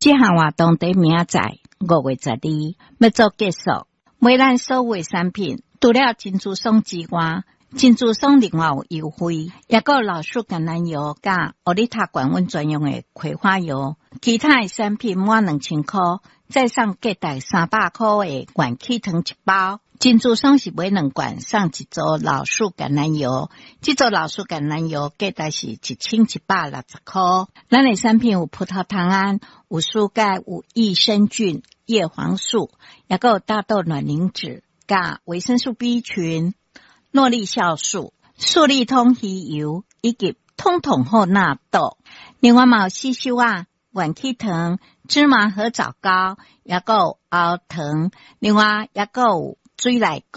这项活动在明仔载5月12要做结束。买咱所有产品，除了珍珠松之外，珍珠松另外有优惠，也有老树橄榄油加奥利塔管温专用的葵花油，其他的产品满2000块，再送价值300块的元气糖一包。珍珠松是买2罐送一组老树橄榄油，这组老树橄榄油价值是1160块。咱的产品有葡萄糖胺，有蔬钙，有益生菌、叶黄素，也有大豆卵磷脂加维生素 B 群、诺丽酵素、素利通鱼油以及通统后纳豆。另外嘛有细修啊、元气糖、芝麻和枣膏，也有熬糖，另外也有水来